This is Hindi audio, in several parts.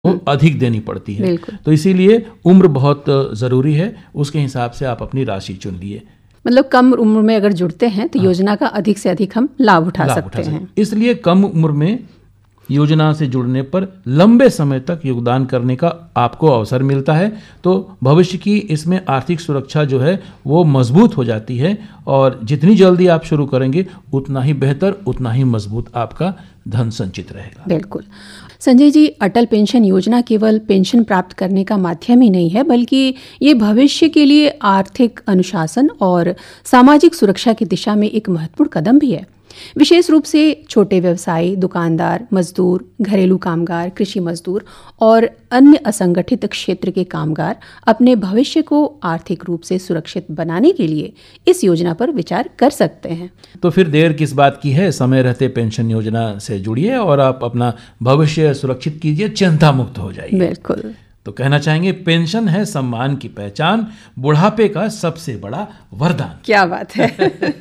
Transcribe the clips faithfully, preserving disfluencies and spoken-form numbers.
वो अधिक देनी पड़ती है। बिल्कुल। तो इसीलिए उम्र बहुत ज़रूरी है, उसके हिसाब से आप अपनी राशि चुन लिए। मतलब कम उम्र में अगर जुड़ते हैं तो योजना का अधिक से अधिक हम लाभ उठा लाभ सकते उठा हैं। सकते। इसलिए कम उम्र में योजना से जुड़ने पर लंबे समय तक योगदान करने का आपको अवसर मिलता है, तो भविष्य की इसमें आर्थिक सुरक्षा जो है वो मजबूत हो जाती है, और जितनी जल्दी आप शुरू करेंगे उतना ही बेहतर, उतना ही मजबूत आपका धन संचित रहेगा। बिल्कुल। संजय जी, अटल पेंशन योजना केवल पेंशन प्राप्त करने का माध्यम ही नहीं है, बल्कि ये भविष्य के लिए आर्थिक अनुशासन और सामाजिक सुरक्षा की दिशा में एक महत्वपूर्ण कदम भी है। विशेष रूप से छोटे व्यवसायी, दुकानदार, मजदूर, घरेलू कामगार, कृषि मजदूर और अन्य असंगठित क्षेत्र के कामगार अपने भविष्य को आर्थिक रूप से सुरक्षित बनाने के लिए इस योजना पर विचार कर सकते हैं। तो फिर देर किस बात की है, समय रहते पेंशन योजना से जुड़िए और आप अपना भविष्य सुरक्षित कीजिए, चिंता मुक्त हो जाइए। बिल्कुल। तो कहना चाहेंगे, पेंशन है सम्मान की पहचान, बुढ़ापे का सबसे बड़ा वरदान। क्या बात है।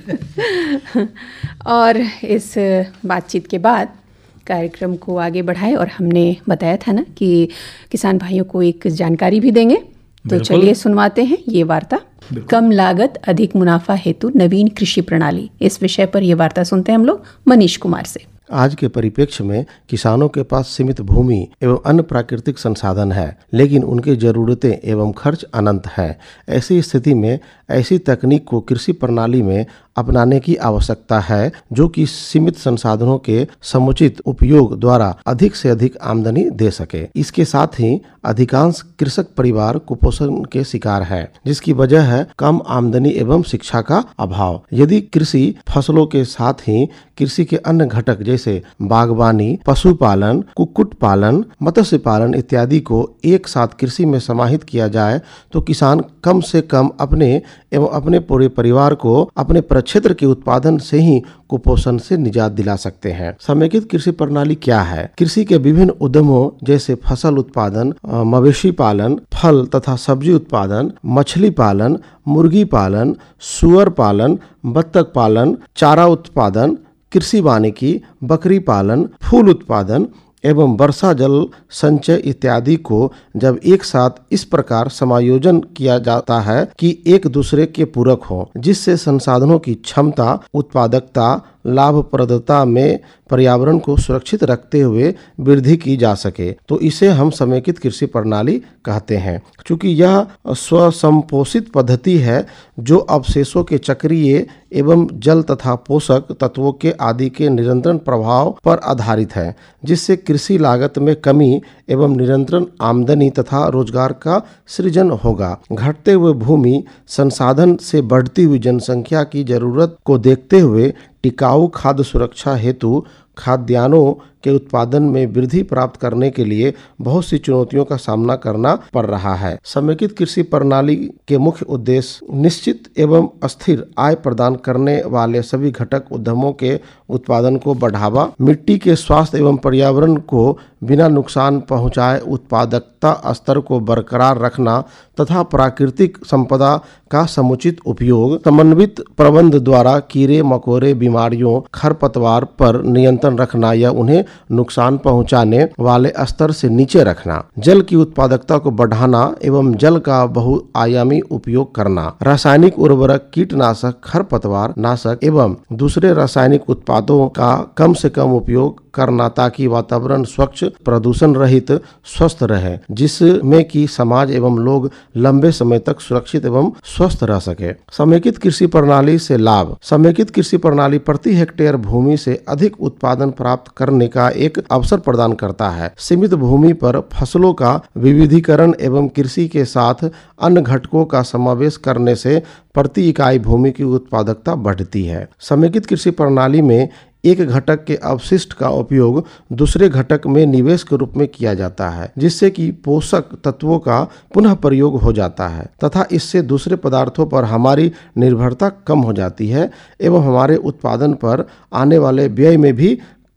और इस बातचीत के बाद कार्यक्रम को आगे बढ़ाए, और हमने बताया था ना कि किसान भाइयों को एक जानकारी भी देंगे, तो चलिए सुनवाते हैं ये वार्ता। कम लागत अधिक मुनाफा हेतु नवीन कृषि प्रणाली, इस विषय पर यह वार्ता सुनते हैं हम लोग मनीष कुमार से। आज के परिप्रेक्ष्य में किसानों के पास सीमित भूमि एवं अन्य प्राकृतिक संसाधन है, लेकिन उनकी जरूरतें एवं खर्च अनंत हैं। ऐसी स्थिति में ऐसी तकनीक को कृषि प्रणाली में अपनाने की आवश्यकता है जो कि सीमित संसाधनों के समुचित उपयोग द्वारा अधिक से अधिक आमदनी दे सके। इसके साथ ही अधिकांश कृषक परिवार कुपोषण के शिकार है, जिसकी वजह है कम आमदनी एवं शिक्षा का अभाव। यदि कृषि फसलों के साथ ही कृषि के अन्य घटक जैसे बागवानी, पशुपालन, कुक्कुट पालन, मत्स्य पालन इत्यादि को एक साथ कृषि में समाहित किया जाए तो किसान कम से कम अपने एवं अपने पूरे परिवार को अपने प्रक्षेत्र के उत्पादन से ही कुपोषण से निजात दिला सकते हैं। समेकित कृषि प्रणाली क्या है? कृषि के विभिन्न उद्यमों जैसे फसल उत्पादन, मवेशी पालन, फल तथा सब्जी उत्पादन, मछली पालन, मुर्गी पालन, सुअर पालन, बत्तख पालन, चारा उत्पादन, कृषि वानिकी, बकरी पालन, फूल उत्पादन एवं वर्षा जल संचय इत्यादि को जब एक साथ इस प्रकार समायोजन किया जाता है कि एक दूसरे के पूरक हो, जिससे संसाधनों की क्षमता, उत्पादकता, लाभप्रदता में पर्यावरण को सुरक्षित रखते हुए वृद्धि की जा सके, तो इसे हम समेकित कृषि प्रणाली कहते हैं। चूंकि यह स्वसंपोषित पद्धति है जो अवशेषों के चक्रीय एवं जल तथा पोषक तत्वों के आदि के निरंतर प्रभाव पर आधारित है, जिससे कृषि लागत में कमी एवं निरंतर आमदनी तथा रोजगार का सृजन होगा। घटते हुए भूमि संसाधन से बढ़ती हुई जनसंख्या की जरूरत को देखते हुए टिकाऊ खाद्य सुरक्षा हेतु खाद्यान्नों के उत्पादन में वृद्धि प्राप्त करने के लिए बहुत सी चुनौतियों का सामना करना पड़ रहा है। समेकित कृषि प्रणाली के मुख्य उद्देश्य निश्चित एवं अस्थिर आय प्रदान करने वाले सभी घटक उद्यमों के उत्पादन को बढ़ावा, मिट्टी के स्वास्थ्य एवं पर्यावरण को बिना नुकसान पहुंचाए उत्पादकता स्तर को बरकरार रखना तथा प्राकृतिक संपदा का समुचित उपयोग, समन्वित प्रबंध द्वारा कीड़े मकोड़े, बीमारियों, खरपतवार पर नियंत्रण रखना या उन्हें नुकसान पहुंचाने वाले स्तर से नीचे रखना, जल की उत्पादकता को बढ़ाना एवं जल का बहुआयामी उपयोग करना, रासायनिक उर्वरक, कीटनाशक, खरपतवार नाशक एवं दूसरे रासायनिक उत्पादों का कम से कम उपयोग करना ताकि वातावरण स्वच्छ, प्रदूषण रहित, स्वस्थ रहे, जिसमें कि समाज एवं लोग लंबे समय तक सुरक्षित एवं स्वस्थ रह सके। समेकित कृषि प्रणाली से लाभ। समेकित कृषि प्रणाली प्रति हेक्टेयर भूमि से अधिक उत्पादन प्राप्त करने का एक अवसर प्रदान करता है। सीमित भूमि पर फसलों का विविधीकरण एवं कृषि के साथ अन्य घटकों का समावेश करने से प्रति इकाई भूमि की उत्पादकता बढ़ती है। समेकित कृषि प्रणाली में एक घटक के अवशिष्ट का उपयोग दूसरे घटक में निवेश के रूप में किया जाता है, जिससे कि पोषक तत्वों का पुनः प्रयोग हो जाता है तथा इससे दूसरे पदार्थों पर हमारी निर्भरता कम हो जाती है एवं हमारे उत्पादन पर आने वाले व्यय में भी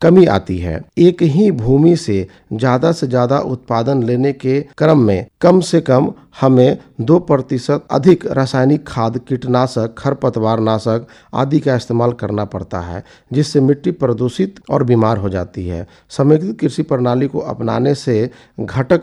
कमी आती है। एक ही भूमि से ज्यादा से ज्यादा उत्पादन लेने के क्रम में कम से कम हमें दो प्रतिशत अधिक रासायनिक खाद, कीटनाशक, खरपतवार नाशक आदि का इस्तेमाल करना पड़ता है, जिससे मिट्टी प्रदूषित और बीमार हो जाती है। समेकित कृषि प्रणाली को अपनाने से घटक